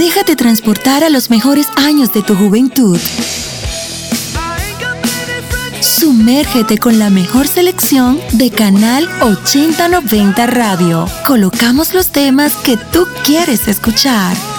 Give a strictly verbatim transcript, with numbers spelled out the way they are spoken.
Déjate transportar a los mejores años de tu juventud. Sumérgete con la mejor selección de Canal ochenta noventa Radio. Colocamos los temas que tú quieres escuchar.